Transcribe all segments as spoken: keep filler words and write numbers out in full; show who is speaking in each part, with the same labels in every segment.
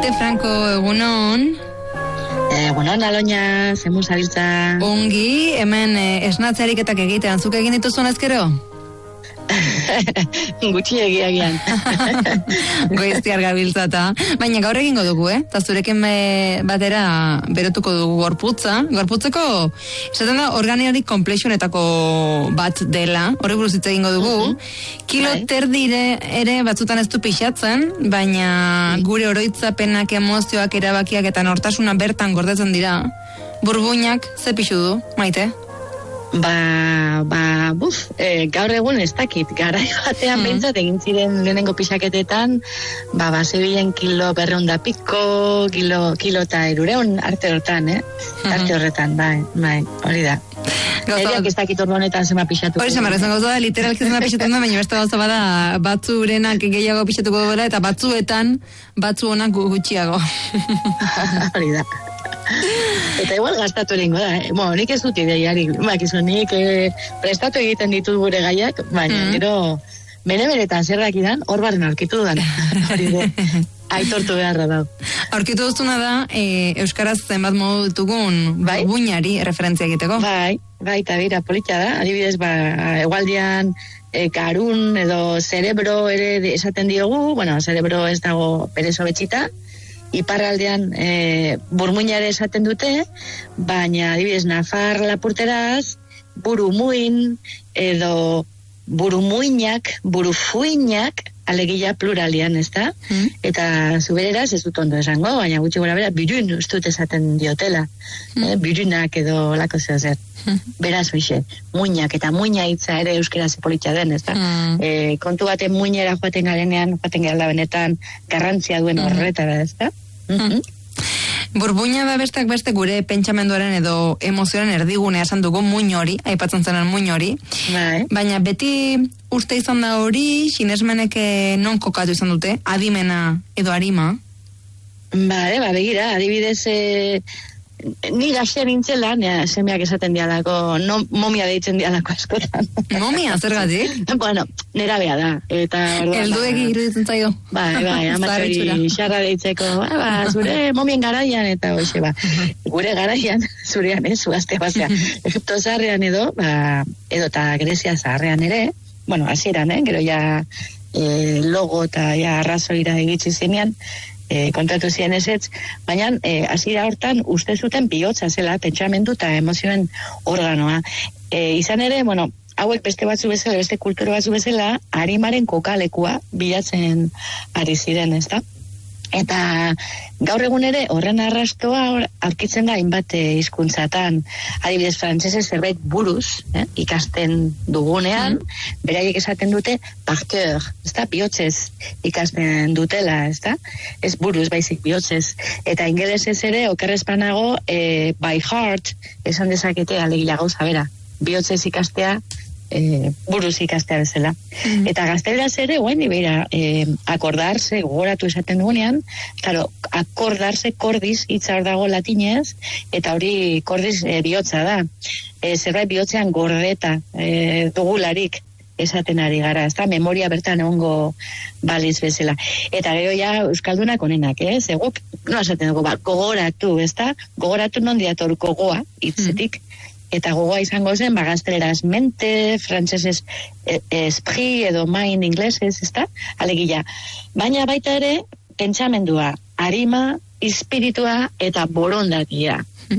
Speaker 1: Maite Franco, egunon.
Speaker 2: Egunon, Aloña, zemu zabiltza.
Speaker 1: Ongi, hemen eh, esnatzariketak egitean, zuk egin dituzun ezkero?
Speaker 2: Gutxi egiagian.
Speaker 1: Goiztiar gabiltzata. Baina gaur egingo dugu, eh? Ta zurekin be, batera berotuko dugu gorputza. Gorputzeko, esaten da, organiorik komplexionetako bat dela. Horri buruz hitz egingo dugu. Mm-hmm. Kilo Hai. Terdire ere batzutan ez du pixatzen, baina mm. gure oroitzapenak, emozioak, erabakiak eta nortasuna bertan gordetzen dira. Burbuinak ze pixu du, Maite?
Speaker 2: Ba, ba, buf, e, gaur egun ez dakit, garai batean mm. behintzat egin ziren lehenengo pixaketetan, ba, ba, zebilen kilo berreunda piko, kilo, kilo eta erureun arte horretan, eh? Mm-hmm. Arte horretan, bai, bai, hori da. Eriak ez dakit ordu honetan zema pixatuko.
Speaker 1: Hori zamarrezan gauza da, literalki zema pixatu da, baina beste gauza bada, batzurenak gehiago pixatuko duela, eta batzuetan, batzu honak gutxiago.
Speaker 2: Hori da. Eta igual gastatu egingo da, eh? Bueno, nik ez dut ideiarik, bakizu, nik eh, prestatu egiten ditut gure gaiak, baina mm. gero bere-beretan zerrak idan, hor barren aurkitu dudan. Hori de, aitortu beharra da.
Speaker 1: Aurkitu duzuna da, e, Euskaraz zenbat modu ditugun bai? Buinari referentzia egiteko.
Speaker 2: Bai, bai, eta bera, politxa da, adibidez, ba, egualdian, e, karun edo zerebro ere esaten diogu, bueno, zerebro ez dago perezo betxita, iparraldean e, burmuinare esaten dute, baina adibidez Nafar lapurteraz burumuin edo burumuinak, burufuinak alegia pluralian, ez da? Mm. Eta zubereraz ez dut ondo esango, baina gutxi gora bera, birun ez dut esaten diotela, mm. eh, birunak edo lako zeo zer. Mm. Beraz, hoxe, muinak eta muina hitza ere euskera zepolitza den, ez da? Mm. E, kontu baten muinera joaten garenean, joaten gara benetan garrantzia duen horretara, ez da? Mm-hmm.
Speaker 1: Burbuina da bestak beste gure pentsamenduaren edo emozioaren erdigunea esan dugu muin hori, aipatzen zenen muin hori.
Speaker 2: Bai.
Speaker 1: Baina beti uste izan da hori, sinesmenek non kokatu izan dute, adimena edo arima?
Speaker 2: Bale, ba, begira, adibidez, e, ni gaztea nintzela, nea, semeak esaten dialako, no, momia deitzen dialako askotan.
Speaker 1: Momia, zergatik?
Speaker 2: Bueno, nera bea da. Eta
Speaker 1: eldu egi iruditzen zaio.
Speaker 2: Bai, bai, amatxori xarra deitzeko, ba, ba, zure momien garaian, eta hoxe, ba, gure garaian, zurean, ez, zuazte bazea, Egipto zaharrean edo, ba, edo eta Grezia zaharrean ere, bueno, hasieran, eh, gero ja e, logo eta ja arrazoira egitzi zenean, E, kontatu ziren ezetz, baina e, hasiera hortan uste zuten bihotza zela, pentsamendu eta emozioen organoa. E, izan ere, bueno, hauek beste batzu bezala, beste kulturo batzu bezala, arimaren kokalekua bilatzen ari ziren, ez da? Eta gaur egun ere horren arrastoa aurkitzen da hainbat hizkuntzatan, adibidez frantsesez zerbait buruz, eh, ikasten dugunean, mm. beraiek esaten dute par cœur, ezta, bihotzez ikasten dutela, ezta? Ez buruz, baizik bihotzez. Eta ingelesez ere okerrezpanago eh, by heart esan dezakete alegia gauza bera. Bihotzez ikastea E, buruz ikastea bezala. Mm-hmm. Eta gazteleraz ere, guen, ibera, e, akordarse, gogoratu esaten dugunean, claro, akordarse, kordiz, hitza hor dago latinez, eta hori kordiz e, bihotza da. E, zerbait bihotzean gordeta e, dugularik esaten ari gara, ez da, memoria bertan egongo baliz bezala. Eta gero ja euskaldunak onenak, eh? Zeguk, no esaten dugu, ba, gogoratu, ez da? Gogoratu non diator gogoa, hitzetik, mm. Eta gogoa izango zen, ba, gazteleraz mente, frantsesez esprit edo mind inglesez, ez da? Alegia. Baina baita ere, pentsamendua, arima, espiritua eta borondatia.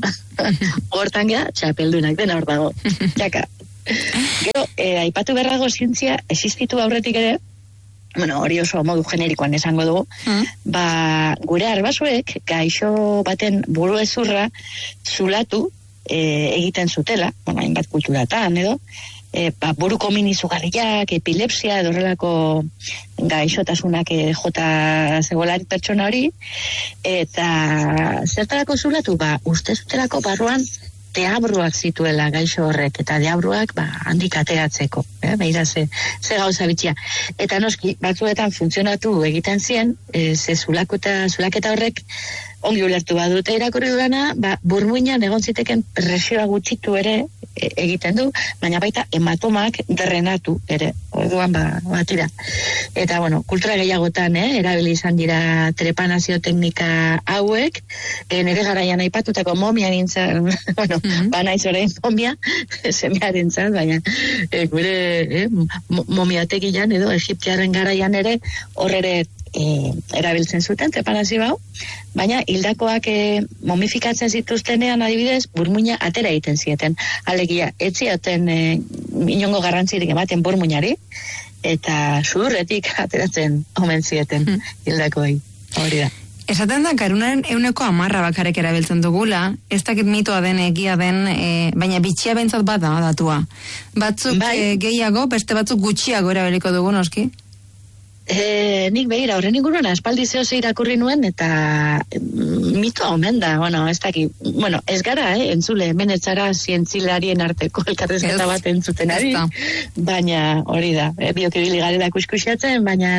Speaker 2: Hortan gea, txapeldunak dena hor dago. Txaka. Gero, eh, aipatu berrago zientzia, existitu aurretik ere, bueno, hori oso modu generikoan esango dugu, mm. ba, gure arbasuek, gaixo baten buru ezurra zulatu, E, egiten zutela, bueno, hainbat kulturatan edo, e, ba, buruko minizugarriak, epilepsia, edo horrelako gaixotasunak e, jota zegolarik pertsona hori, eta zertarako zulatu, ba, uste zutelako barruan deabruak zituela gaixo horrek, eta deabruak ba, handik ateratzeko, eh? Beira ze, ze gauza bitxia. Eta noski, batzuetan funtzionatu egiten zien, e, ze zulaketa, zulaketa horrek, ongi ulertu badute irakurri dudana, ba, burmuinan egon ziteken presioa gutxitu ere e, egiten du, baina baita hematomak drenatu ere, orduan ba, batira. Eta, bueno, kultura gehiagotan, eh, erabili izan dira trepanazio teknika hauek, e, nire garaian aipatutako momia nintzen, bueno, mm-hmm. ba naiz orain momia, semearen zan, baina e, gure eh, momiategian edo egiptearen garaian ere, horre E, erabiltzen zuten trepanazio hau, baina hildakoak e, momifikatzen zituztenean adibidez, burmuina atera egiten zieten. Alegia, etzioten e, inongo garrantzirik ematen burmuinari, eta sudurretik ateratzen omen zieten hmm. hildakoei. Hori da.
Speaker 1: Esaten da, garunaren euneko amarra bakarek erabiltzen dugula, ez dakit mitoa den, egia den, e, baina bitxia bentsat bada datua. Batzuk bai. e, gehiago, beste batzuk gutxiago erabiliko dugu, noski?
Speaker 2: E, nik behira, horren inguruan aspaldi zehose irakurri nuen, eta mm, mitoa omen da, bueno, ez daki, bueno, ez gara, eh, entzule, hemen etzara zientzilarien arteko elkarrezketa bat entzuten ari, baina hori da, eh, biokibili garela kuskusiatzen, baina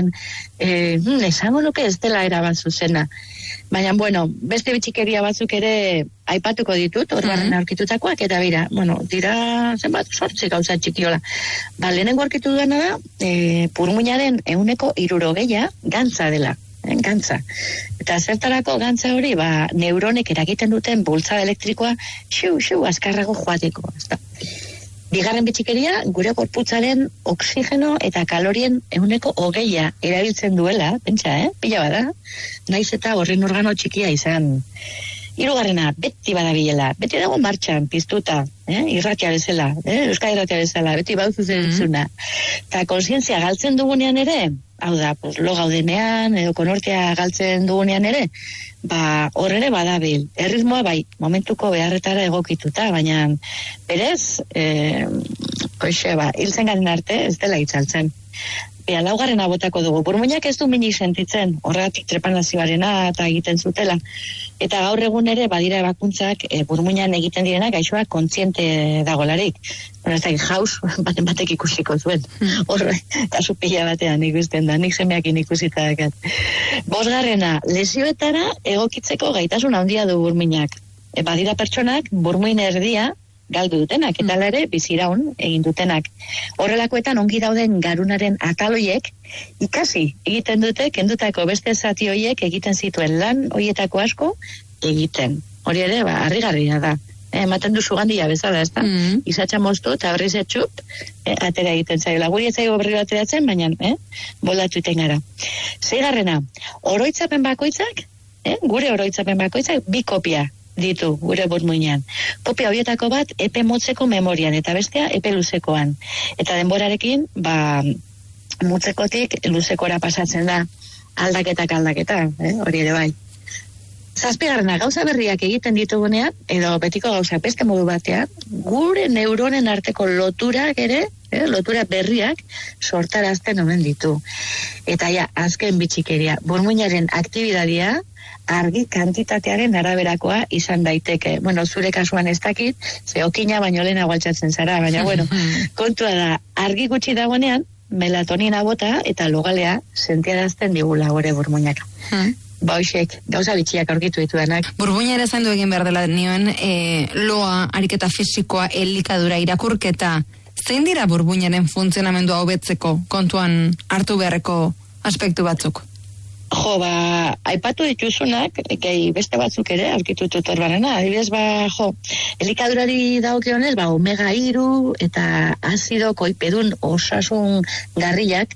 Speaker 2: eh, hmm, esango nuke ez dela erabat zuzena. Baina, bueno, beste bitxikeria batzuk ere aipatuko ditut, horren mm-hmm. aurkitutakoak, eta bira, bueno, dira zenbat sortzi gauza txikiola. Ba, lehenengo aurkitu duena da, e, purmuinaren euneko irurogeia gantza dela, eh, gantza. Eta zertarako gantza hori, ba, neuronek eragiten duten bultzada elektrikoa, xiu, xiu, azkarrago joateko, ez da. Bigarren bitxikeria, gure gorputzaren oksigeno eta kalorien euneko hogeia erabiltzen duela, pentsa, eh? Pila bada, naiz eta horren organo txikia izan. Hirugarrena, beti badabilela, beti dago martxan, piztuta, eh? Irratia bezala, eh? Euskal irratia bezala, beti bauzu zentzuna. Eta konsientzia galtzen dugunean ere, hau da, pues, lo gaudenean, edo konortea galtzen dugunean ere, ba, horrere badabil. Erritmoa bai, momentuko beharretara egokituta, baina berez, eh, oixe, ba, hiltzen garen arte, ez dela itzaltzen. Bea, laugarrena botako dugu. Burmuinak ez du minik sentitzen, horregatik trepanazioarena eta egiten zutela. Eta gaur egun ere, badira ebakuntzak, e, burmuinan egiten direna, gaixoa kontziente dagolarik. Bueno, ez da, jauz, baten batek ikusiko zuen. Horre, kasu pila batean ikusten da, nik semeakin ikusita dakat. Bosgarrena, lesioetara egokitzeko gaitasun handia du burmuinak. E, badira pertsonak, burmuin erdia, galdu dutenak, eta ere biziraun egin dutenak. Horrelakoetan ongi dauden garunaren ataloiek ikasi egiten dute, kendutako beste zati hoiek egiten zituen lan hoietako asko egiten. Hori ere, ba, harrigarria da. Eh, ematen duzu gandia bezala, ez da? Mm. Izatxa moztu eta berriz etxup, eh, atera egiten zaila. Guri ez zaigo berri ateratzen, baina, eh, boldatu iten gara. Seigarrena, oroitzapen bakoitzak, eh, gure oroitzapen bakoitzak, bi kopia ditu gure burmuinean. Kopia horietako bat epe motzeko memorian eta bestea epe luzekoan. Eta denborarekin, ba, motzekotik luzekora pasatzen da aldaketak aldaketa, eh? Hori ere bai. Zazpigarrena, gauza berriak egiten ditugunean, edo betiko gauza beste modu batean, gure neuronen arteko loturak ere, eh, lotura berriak sortarazten omen ditu. Eta ja, azken bitxikeria, burmuinaren aktibidadia argi kantitatearen araberakoa izan daiteke. Bueno, zure kasuan ez dakit, ze okina baino lehena gualtzatzen zara, baina bueno, kontua da, argi gutxi dagoenean, melatonina bota eta logalea sentiarazten digula gure burmuinaka. Ba, hoxek, gauza bitxiak aurkitu ditudanak.
Speaker 1: Burmuina ere zaindu egin behar dela nioen, e, loa, ariketa fisikoa, elikadura, irakurketa, zein dira burmuinaren funtzionamendua hobetzeko kontuan hartu beharreko aspektu batzuk?
Speaker 2: Jo, ba, aipatu dituzunak, gehi beste batzuk ere, aurkitu dut horbarena, adibidez, ba, jo, elikadurari dagokionez, ba, omega hiru eta azido koipedun osasun garriak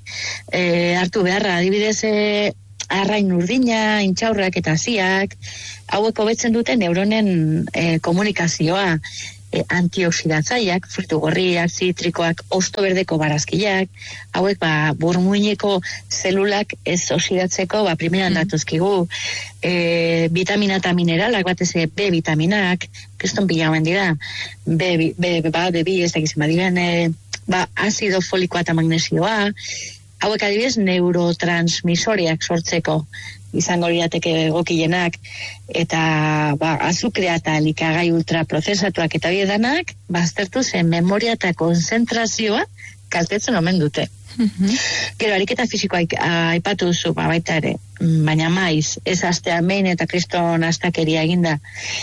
Speaker 2: e, hartu beharra, adibidez, e, arrain urdina, intxaurrak eta ziak, hauek hobetzen dute neuronen e, komunikazioa, e, antioxidatzaileak, frutu gorriak, zitrikoak, hosto berdeko barazkiak, hauek ba, burmuineko zelulak ez oxidatzeko, ba, primeran mm. datuzkigu, e, vitamina eta mineralak, batez B vitaminak, kriston pila hoen dira, B, B, ba, B, B, ez dakizien badiren, e, ba, azido folikoa eta magnesioa, hauek adibidez neurotransmisoriak sortzeko izango lirateke egokienak, eta ba, azukrea eta elikagai ultraprozesatuak eta biedanak, baztertu zen memoria eta konzentrazioa kaltetzen omen dute. Mm-hmm. Gero, ariketa fisikoa aipatu zu, ba, baita ere, baina maiz, ez astea mein eta kriston astakeria eginda,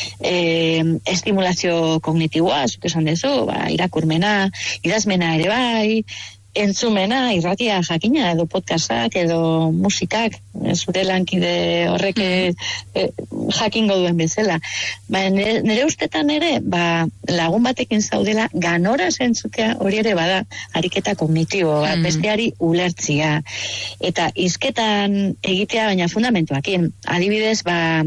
Speaker 2: e, estimulazio kognitiboa, zuk esan dezu, ba, irakurmena, idazmena ere bai, entzumena, irratia jakina, edo podcastak, edo musikak, zure lankide horrek e, jakingo duen bezala. Ba, nire, nire ustetan ere, ba, lagun batekin zaudela, ganora zentzutea hori ere bada, ariketa kognitibo, mm. besteari ulertzia. Eta izketan egitea, baina fundamentuakin. Adibidez, ba,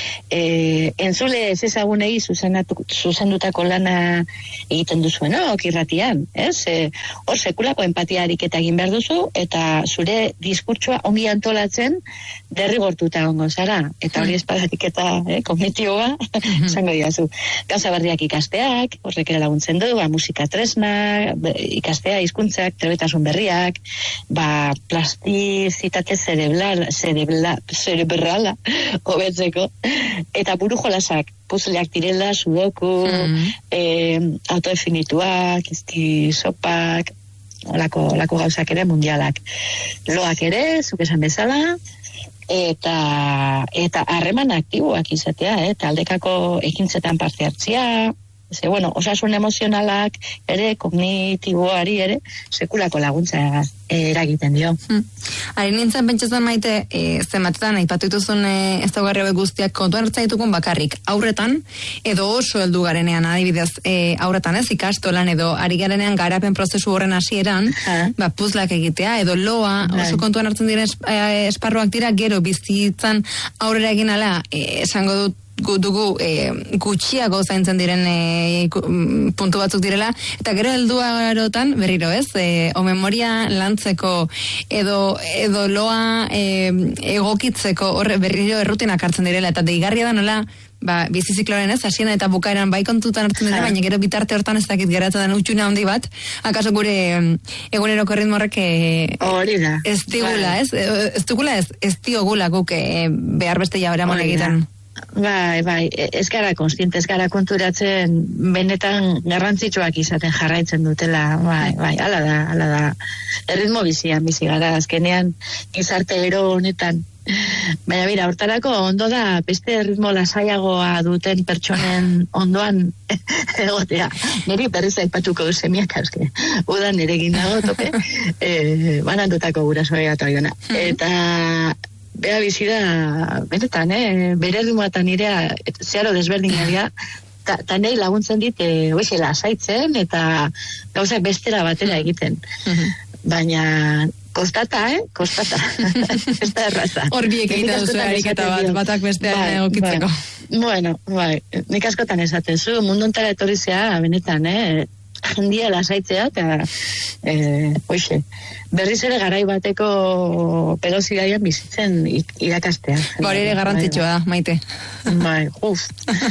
Speaker 2: e, entzule ez ezagunei zuzendutako lana egiten duzuenok irratian, ez? E, hor sekulako empatia ariketa egin behar duzu, eta zure diskurtsoa ongi antolatzen derrigortuta ongo zara. Eta hori espada ariketa eh, kognitiboa, zango diazu. Gauza berriak ikasteak, horrek ere laguntzen du, ba, musika tresna, ikastea, hizkuntzak, trebetasun berriak, ba, plastizitate cerebral, cerebral, cerebrala, hobetzeko, eta buru jolasak, puzleak direla, sudoku, mm. eh, autodefinituak, izki sopak, olako, olako gauzak ere mundialak. Loak ere, zuk esan bezala, eta eta harreman aktiboak izatea, eh? Taldekako ekintzetan parte hartzia, ze, bueno, osasun emozionalak ere, kognitiboari ere, sekulako laguntza eragiten dio.
Speaker 1: Hmm. Ari nintzen pentsatzen Maite, e, zenbatetan aipatu dituzun e, ez daugarri hauek guztiak kontuan hartzen ditukun bakarrik aurretan, edo oso heldu garenean, adibidez, e, aurretan ez, ikastolan edo ari garenean garapen prozesu horren hasieran, ba, puzlak egitea, edo loa, oso kontuan hartzen diren esparruak dira, gero bizitzan aurrera egin ala, e, esango dut, dugu e, gutxiago zaintzen diren e, puntu batzuk direla, eta gero helduarotan berriro ez, e, o memoria lantzeko edo, edo loa e, egokitzeko horre berriro errutinak hartzen direla, eta deigarria da nola ba, bizizikloren ez, hasieran eta bukaeran bai kontutan hartzen dira, baina gero bitarte hortan ez dakit geratzen den utxuna handi bat, akaso gure eguneroko ritmo horrek
Speaker 2: hori da,
Speaker 1: ez digula ez, ez digula ez, ez diogula guk e, behar beste jaberamon egiten.
Speaker 2: Bai, bai, ez gara konstiente, ez gara konturatzen benetan garrantzitsuak izaten jarraitzen dutela, bai, bai, ala da, ala da, erritmo bizian bizi gara, azkenean gizarte gero honetan. Baina bira, hortarako ondo da beste ritmo lasaiagoa duten pertsonen ondoan egotea. Neri berriz aipatuko semiak aske. Udan neregin dago tope, eh, banandutako gurasoa eta oiona. Eta bea bizi da, benetan, eh, bere ritmoa eta nirea zeharo desberdina dira, ta, ta nahi laguntzen dit, e, oixe, lasaitzen, eta gauzak bestera batera egiten. Baina, kostata, eh? Kostata. Ez da erraza.
Speaker 1: Hor biek egiten duzu ariketa bat, batak bestean egokitzeko.
Speaker 2: Bueno, bai, nik askotan esaten zu, mundu ontara etorri zea, benetan, eh? Jendia lasaitzea, eta eh, oixe, berriz ere garai bateko pelozidaian bizitzen irakastea.
Speaker 1: Hori ere garrantzitsua da, Maite.
Speaker 2: Bai, uf.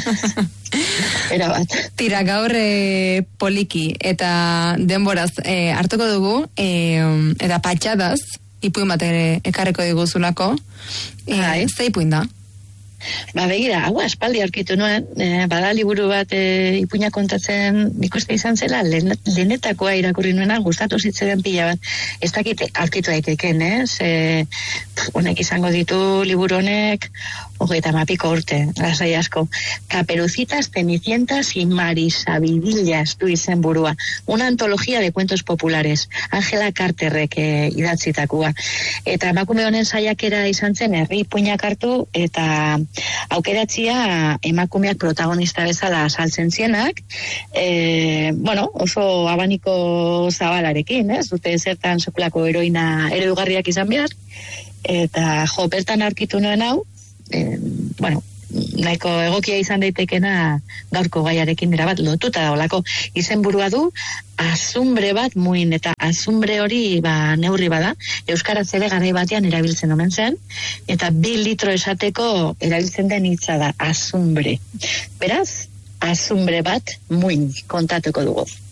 Speaker 2: Era bat.
Speaker 1: Tira, gaur e, poliki eta denboraz e, hartuko dugu, e, eta patxadaz, ipuin bat ere ekarreko diguzulako. E, ze ipuin da?
Speaker 2: Ba, begira, hau aspaldi aurkitu nuen, e, bada liburu bat e, ipuina kontatzen nik uste izan zela, lehenetakoa irakurri nuena, gustatu zitzaren pila bat, ez dakit aurkitu daiteken, ez? E, honek izango ditu liburu honek, hogeita mapiko urte, lasai asko. Caperucitas, Cenicientas y Marisabidillas du izen burua. Una antología de cuentos populares. Angela Carterrek e, idatzitakoa. Eta emakume honen saiakera izan zen herri ipuinak hartu, eta aukeratzia emakumeak protagonista bezala saltzen zienak, e, bueno, oso abaniko zabalarekin, ez? Dute zertan sekulako heroina eredugarriak izan behar, eta jo, bertan aurkitu nuen hau, e, bueno, nahiko egokia izan daitekena gaurko gaiarekin dira bat lotuta daolako izenburua du azumbre bat muin, eta azumbre hori ba, neurri bada, euskaraz ere garai batean erabiltzen omen zen, eta bi litro esateko erabiltzen den hitza da azumbre. Beraz, azumbre bat muin kontatuko dugu.